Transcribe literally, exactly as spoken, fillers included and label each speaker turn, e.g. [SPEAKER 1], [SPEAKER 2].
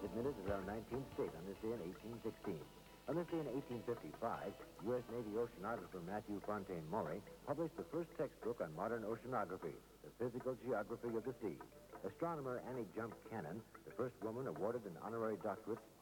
[SPEAKER 1] admitted as our nineteenth state on this day in eighteen sixteen. On this day in eighteen fifty-five, U S Navy oceanographer Matthew Fontaine Maury published the first textbook on modern oceanography, The Physical Geography of the Sea. Astronomer Annie Jump Cannon, the first woman awarded an honorary doctorate